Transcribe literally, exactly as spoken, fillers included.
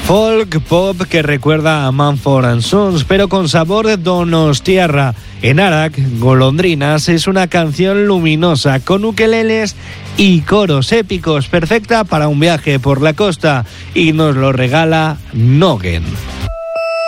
Folk pop que recuerda a Mumford and Sons, pero con sabor de donostiarra. En Arak, Golondrinas es una canción luminosa con ukeleles y coros épicos, perfecta para un viaje por la costa, y nos lo regala Nogen.